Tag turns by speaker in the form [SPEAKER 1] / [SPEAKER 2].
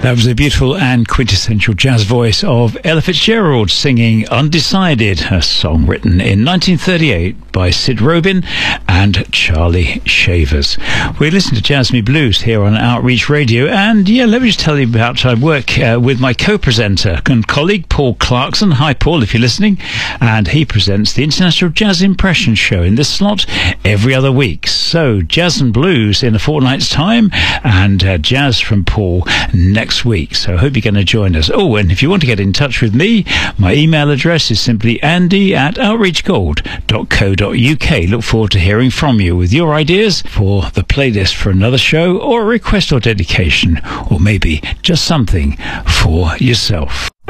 [SPEAKER 1] That was the beautiful and quintessential jazz voice of Ella Fitzgerald singing Undecided, a song written in 1938 by Sid Robin and Charlie Shavers. We listen to Jazz Me Blues here on Outreach Radio, and let me just tell you about I work with my co-presenter and colleague Paul Clarkson. Hi Paul, if you're listening, and he presents the International Jazz Impression Show in this slot every other week. So Jazz and Blues in a fortnight's time, and jazz from Paul next week. So I hope you're going to join us. Oh, and if you want to get in touch with me, my email address is simply andy@outreachgold.co.uk. Look forward to hearing from you with your ideas for the playlist for another show, or a request or dedication, or maybe just something for yourself.